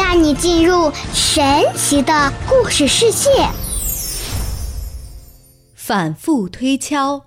带你进入神奇的故事世界。 反复推敲。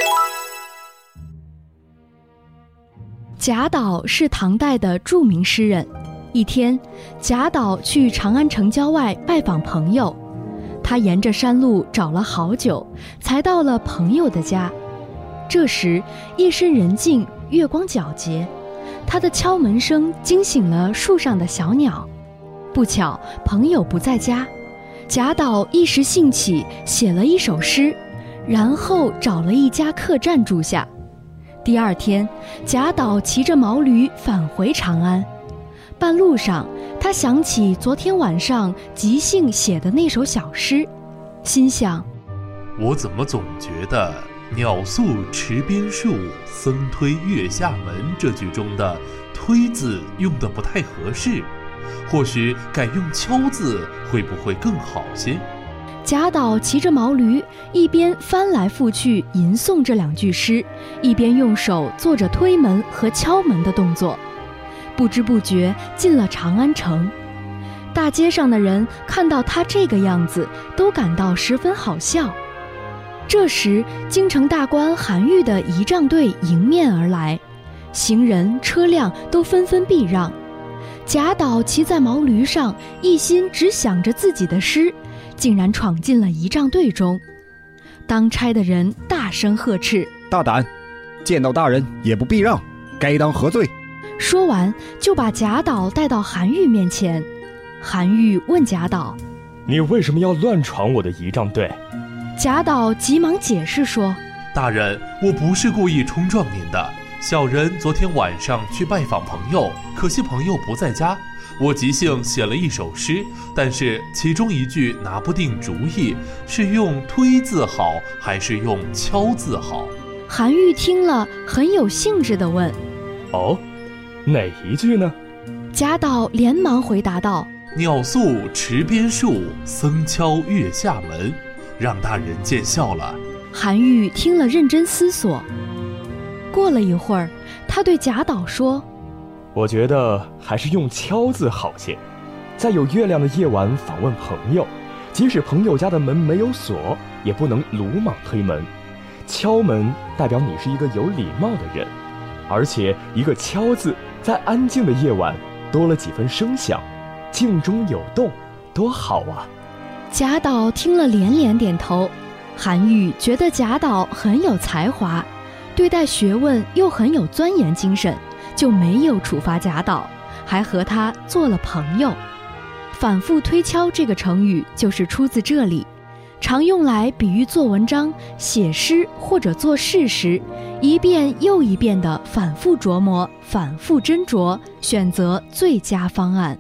贾岛是唐代的著名诗人。一天，贾岛去长安城郊外拜访朋友，他沿着山路找了好久，才到了朋友的家。这时夜深人静，月光皎洁，他的敲门声惊醒了树上的小鸟。不巧朋友不在家，贾岛一时兴起，写了一首诗，然后找了一家客栈住下。第二天，贾岛骑着毛驴返回长安。半路上，他想起昨天晚上即兴写的那首小诗，心想： 我怎么总觉得鸟宿池边树，僧推月下门这句中的推字用得不太合适，或许改用敲字会不会更好些？ 贾岛骑着毛驴，一边翻来覆去吟诵这两句诗，一边用手做着推门和敲门的动作。不知不觉进了长安城，大街上的人看到他这个样子，都感到十分好笑。这时京城大官韩愈的仪仗队迎面而来，行人车辆都纷纷避让。贾岛骑在毛驴上，一心只想着自己的诗，竟然闯进了仪仗队中。当差的人大声呵斥： 大胆，见到大人也不避让，该当何罪？ 说完就把贾岛带到韩愈面前。韩愈问贾岛： 你为什么要乱闯我的仪仗队？ 贾岛急忙解释说： 大人，我不是故意冲撞您的，小人昨天晚上去拜访朋友，可惜朋友不在家，我即兴写了一首诗，但是其中一句拿不定主意，是用推字好还是用敲字好？ 韩愈听了很有兴致地问： 哦，哪一句呢？ 贾岛连忙回答道： 鸟宿池边树，僧敲月下门，让大人见笑了。 韩愈听了认真思索，过了一会儿，他对贾岛说： 我觉得还是用敲字好些，在有月亮的夜晚访问朋友，即使朋友家的门没有锁，也不能鲁莽推门。敲门代表你是一个有礼貌的人，而且一个敲字在安静的夜晚多了几分声响，静中有动，多好啊！ 贾岛听了连连点头。韩愈觉得贾岛很有才华，对待学问又很有钻研精神，就没有处罚贾岛，还和他做了朋友。反复推敲这个成语就是出自这里，常用来比喻做文章、写诗或者做事时，一遍又一遍地反复琢磨、反复斟酌，选择最佳方案。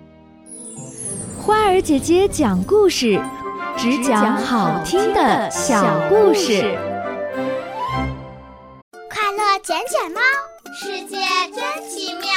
花儿姐姐讲故事，只讲好听的小故事。 快乐捡捡猫，世界真奇妙。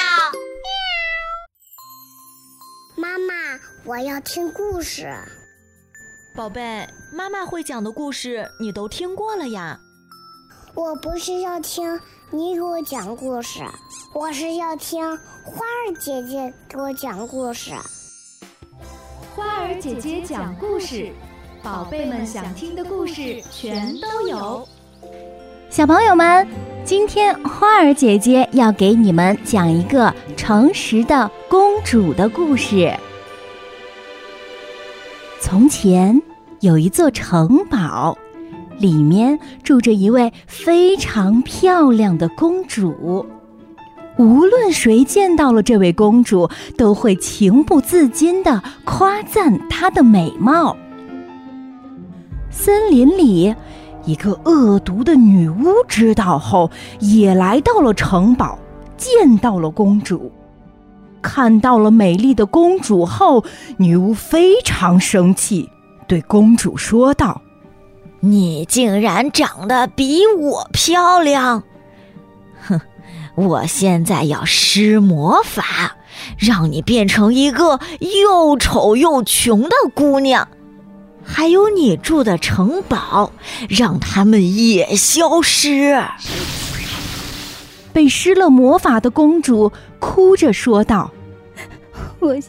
妈妈，我要听故事。 宝贝，妈妈会讲的故事你都听过了呀。 我不是要听你给我讲故事，我是要听花儿姐姐给我讲故事。 花儿姐姐讲故事，宝贝们想听的故事全都有。 小朋友们，今天花儿姐姐要给你们讲一个诚实的公主的故事。从前有一座城堡，里面住着一位非常漂亮的公主。无论谁见到了这位公主，都会情不自禁地夸赞她的美貌。森林里，一个恶毒的女巫知道后，也来到了城堡，见到了公主。看到了美丽的公主后，女巫非常生气，对公主说道： 你竟然长得比我漂亮！哼，我现在要施魔法，让你变成一个又丑又穷的姑娘，还有你住的城堡，让他们也消失。 被施了魔法的公主哭着说道：我